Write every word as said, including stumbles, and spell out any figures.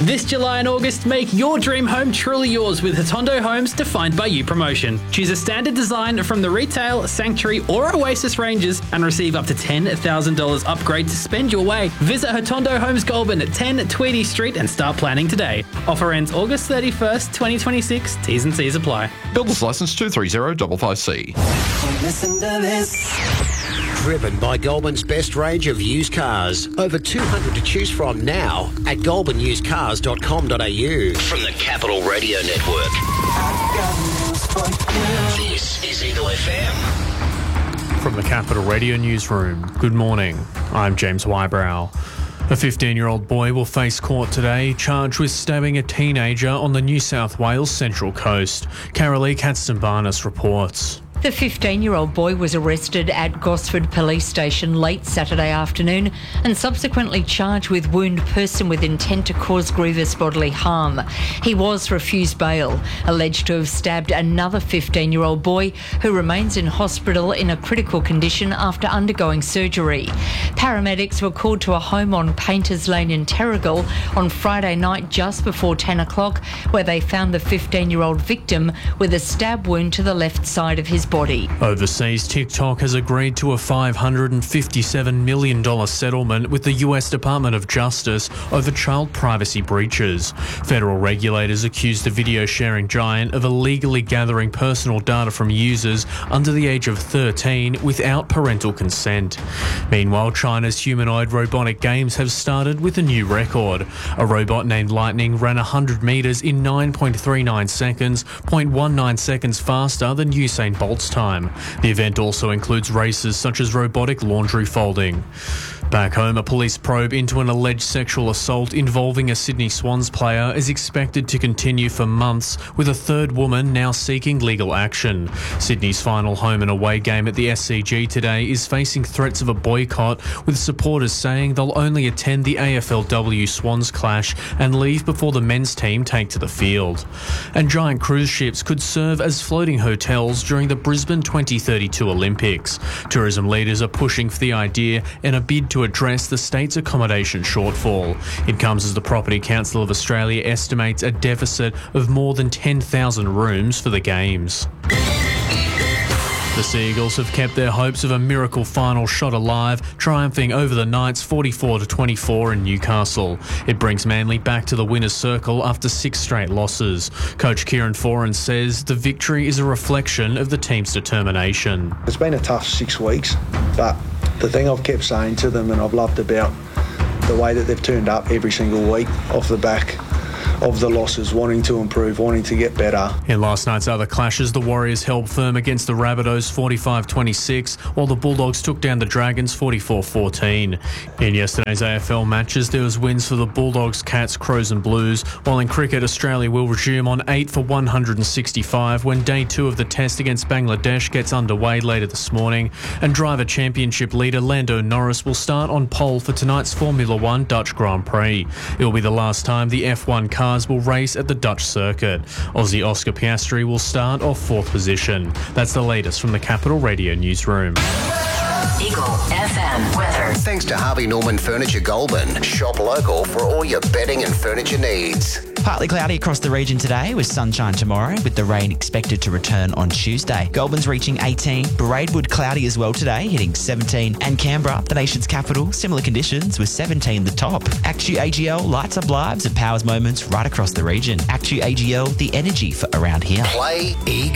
This July and August, make your dream home truly yours with Hotondo Homes Defined by You promotion. Choose a standard design from the Retail, Sanctuary or Oasis ranges and receive up to ten thousand dollars upgrade to spend your way. Visit Hotondo Homes Goulburn at ten Tweedy Street and start planning today. Offer ends August thirty-first, twenty twenty-six. T's and C's apply. Builder's licence two three zero five five C. Listen to this. Driven by Goulburn's best range of used cars. Over two hundred to choose from now at goulburn used cars dot com dot a u. From the Capital Radio Network. This is Eagle F M. From the Capital Radio Newsroom, good morning. I'm James Wybrow. A fifteen-year-old boy will face court today, charged with stabbing a teenager on the New South Wales Central Coast. Carolee Katzenbarnis reports. The fifteen-year-old boy was arrested at Gosford Police Station late Saturday afternoon and subsequently charged with wound person with intent to cause grievous bodily harm. He was refused bail, alleged to have stabbed another fifteen-year-old boy who remains in hospital in a critical condition after undergoing surgery. Paramedics were called to a home on Painters Lane in Terrigal on Friday night just before ten o'clock, where they found the fifteen-year-old victim with a stab wound to the left side of his body. Overseas, TikTok has agreed to a five hundred fifty-seven million dollars settlement with the U S Department of Justice over child privacy breaches. Federal regulators accused the video sharing giant of illegally gathering personal data from users under the age of thirteen without parental consent. Meanwhile, China's humanoid robotic games have started with a new record. A robot named Lightning ran one hundred metres in nine point three nine seconds, zero point one nine seconds faster than Usain Bolt's time. The event also includes races such as robotic laundry folding. Back home, a police probe into an alleged sexual assault involving a Sydney Swans player is expected to continue for months, with a third woman now seeking legal action. Sydney's final home and away game at the S C G today is facing threats of a boycott, with supporters saying they'll only attend the A F L W Swans clash and leave before the men's team take to the field. And giant cruise ships could serve as floating hotels during the Brisbane twenty thirty-two Olympics. Tourism leaders are pushing for the idea in a bid to address the state's accommodation shortfall. It comes as the Property Council of Australia estimates a deficit of more than ten thousand rooms for the Games. The Seagulls have kept their hopes of a miracle final shot alive, triumphing over the Knights forty-four to twenty-four in Newcastle. It brings Manly back to the winner's circle after six straight losses. Coach Kieran Foran says the victory is a reflection of the team's determination. It's been a tough six weeks, but the thing I've kept saying to them and I've loved about the way that they've turned up every single week off the back of the losses, wanting to improve, wanting to get better. In last night's other clashes, the Warriors held firm against the Rabbitohs forty-five twenty-six, while the Bulldogs took down the Dragons forty-four fourteen. In yesterday's A F L matches, there was wins for the Bulldogs, Cats, Crows and Blues, while in cricket, Australia will resume on eight for one hundred sixty-five when day two of the test against Bangladesh gets underway later this morning, and driver championship leader Lando Norris will start on pole for tonight's Formula One Dutch Grand Prix. It will be the last time the F one cars will race at the Dutch circuit. Aussie Oscar Piastri will start off fourth position. That's the latest from the Capital Radio Newsroom. Eagle F M weather. Thanks to Harvey Norman Furniture Goulburn. Shop local for all your bedding and furniture needs. Partly cloudy across the region today with sunshine tomorrow, with the rain expected to return on Tuesday. Goulburn's reaching eighteen, Braidwood cloudy as well today, hitting seventeen, and Canberra, the nation's capital, similar conditions with seventeen the top. Actu A G L lights up lives and powers moments right across the region. Actu A G L, the energy for around here. Play Eagle.